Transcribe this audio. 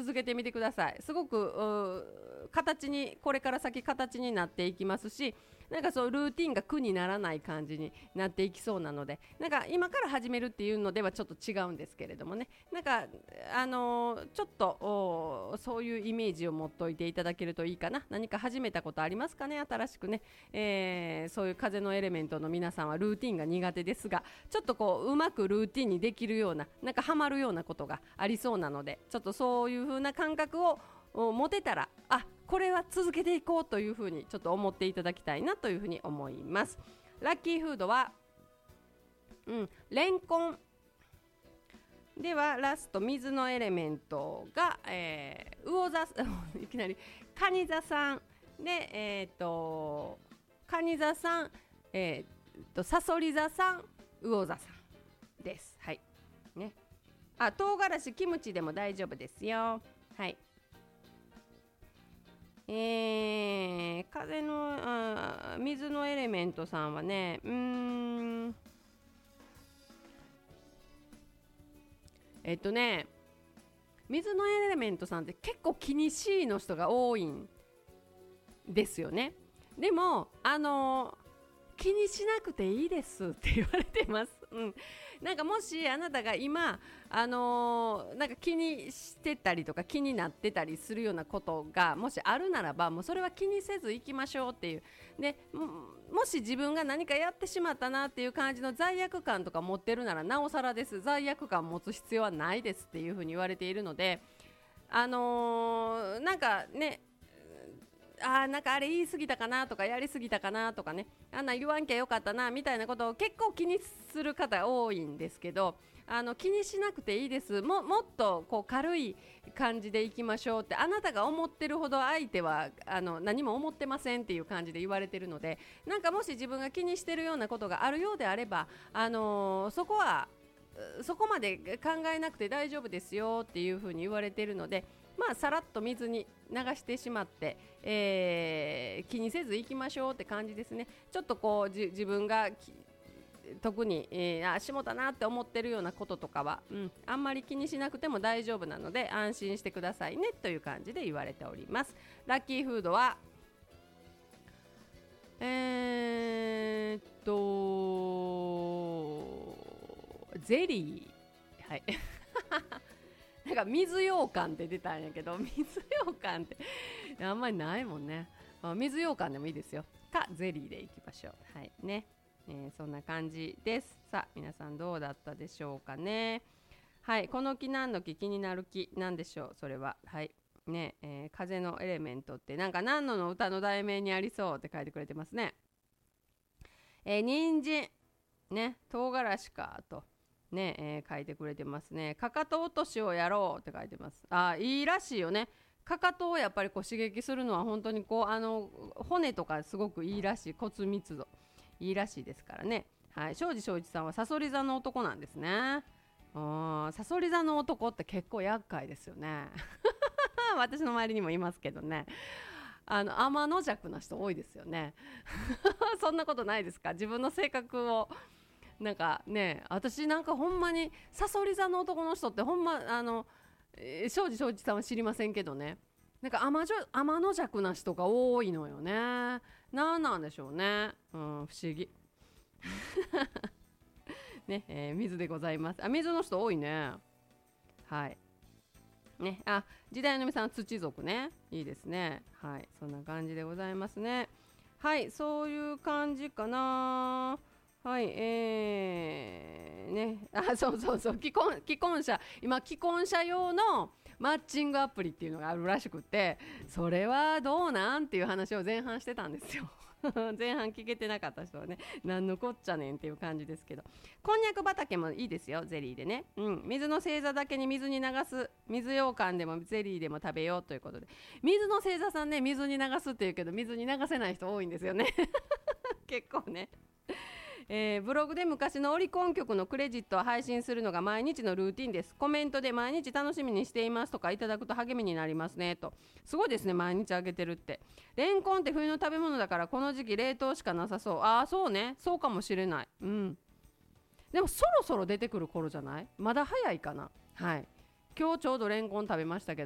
続けてみてください。すごくこれから先形になっていきますし、なんかそうルーティンが苦にならない感じになっていきそうなので、なんか今から始めるっていうのではちょっと違うんですけれどもね、なんかちょっとそういうイメージを持っておいていただけるといいかな。何か始めたことありますかね、新しくね。そういう風のエレメントの皆さんはルーティンが苦手ですが、ちょっとうまくルーティンにできるような、なんかハマるようなことがありそうなので、ちょっとそういう風な感覚を持てたら、これは続けていこうというふうにちょっと思っていただきたいなというふうに思います。ラッキーフードは、レンコンでは、ラスト水のエレメントが、魚座いきなりカニ座さんで、カニ座さん、サソリ座さん、魚座さんです。はいね。唐辛子キムチでも大丈夫ですよ。はい。風の水のエレメントさんはね、水のエレメントさんって結構気にしいの人が多いんですよね。でも気にしなくていいですって言われてます。なんかもしあなたが今なんか気にしてたりとか気になってたりするようなことがもしあるならば、もうそれは気にせず行きましょうっていう。で もし自分が何かやってしまったなっていう感じの罪悪感とか持ってるならなおさらです。罪悪感持つ必要はないですっていうふうに言われているので、なんかね、なんかあれ言い過ぎたかなとかやり過ぎたかなとかね、あんな言わんきゃよかったなみたいなことを結構気にする方多いんですけど、気にしなくていいです。もっと軽い感じでいきましょうって、あなたが思ってるほど相手は何も思ってませんっていう感じで言われてるので、なんかもし自分が気にしてるようなことがあるようであれば、そこまで考えなくて大丈夫ですよっていうふうに言われているので、さらっと水に流してしまって、気にせず行きましょうって感じですね。ちょっと自分が特に、しもたなって思ってるようなこととかは、あんまり気にしなくても大丈夫なので安心してくださいねという感じで言われております。ラッキーフードはゼリー。はいなんか水羊羹って出たんやけど、水羊羹ってあんまりないもんね。水羊羹でもいいですよ。かゼリーでいきましょう。はいね。そんな感じです。さあ皆さんどうだったでしょうかね。はい、この木何の木、気になる木なんでしょう。それははいね、風のエレメントってなんか何の歌の題名にありそうって書いてくれてますね。人参ね、唐辛子かとね、書いてくれてますね。かかと落としをやろうって書いてます。いいらしいよね。かかとをやっぱり刺激するのは本当に骨とかすごくいいらしい。骨密度いいらしいですからね。はい、庄司正一さんはさそり座の男なんですね。さそり座の男って結構厄介ですよね。私の周りにもいますけどね。天の弱な人多いですよね。そんなことないですか？自分の性格をなんかね、私なんかほんまにさそり座の男の人ってほんま庄司正一さんは知りませんけどね、なんか天の弱な人が多いのよね。なんなんでしょうね、不思議ね、水でございます。水の人多いね。はいね、時代のみさん土族ね、いいですね。はい、そんな感じでございますね。はい、そういう感じかな。はい、そう既婚者、今既婚者用のマッチングアプリっていうのがあるらしくて、それはどうなんっていう話を前半してたんですよ。前半聞けてなかった人はね、なんのこっちゃねんっていう感じですけど、こんにゃく畑もいいですよ、ゼリーでね。水の星座だけに水に流す、水羊羹でもゼリーでも食べようということで、水の星座さんね、水に流すっていうけど水に流せない人多いんですよね。結構ね。ブログで昔のオリコン曲のクレジットを配信するのが毎日のルーティンです。コメントで毎日楽しみにしていますとかいただくと励みになりますねと。すごいですね、毎日あげてるって。レンコンって冬の食べ物だからこの時期冷凍しかなさそう。そうね、そうかもしれない。でもそろそろ出てくる頃じゃない？まだ早いかな。はい、今日ちょうどレンコン食べましたけど